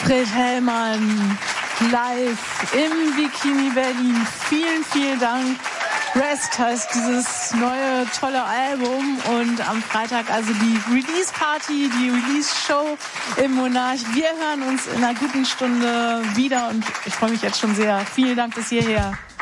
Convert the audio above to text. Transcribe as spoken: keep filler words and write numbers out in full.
Fred Hellmann live im Bikini Berlin. Vielen, vielen Dank. Rest heißt dieses neue tolle Album und am Freitag also die Release Party, die Release Show im Monarch. Wir hören uns in einer guten Stunde wieder und ich freue mich jetzt schon sehr. Vielen Dank bis hierher.